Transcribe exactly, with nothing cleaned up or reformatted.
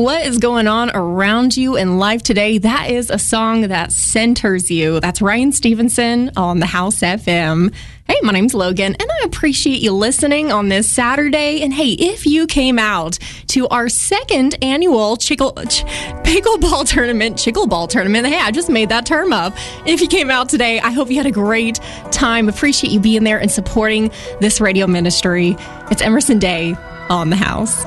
what is going on around you in life today, that is a song that centers you. That's Ryan Stevenson on the House F M. Hey, my name's Logan, and I appreciate you listening on this Saturday. And hey, if you came out to our second annual chickle, ch- pickleball tournament, chickleball tournament, hey, I just made that term up. If you came out today, I hope you had a great time. Appreciate you being there and supporting this radio ministry. It's Emerson Day on the House.